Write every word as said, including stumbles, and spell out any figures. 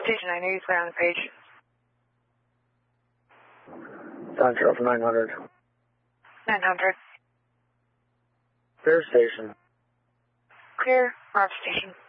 Station nine eighty, clear on the page. Time travel for nine hundred. nine hundred. Clear station. Clear, Roger Station.